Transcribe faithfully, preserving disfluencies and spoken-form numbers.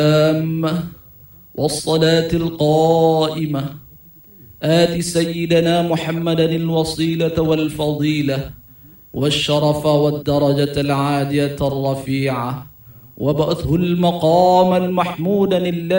والصلاة القائمة آت سيدنا محمدا الوصيلة والفضيلة والشرف والدرجة العالية الرفيعة وابعثه المقام المحمودا الذي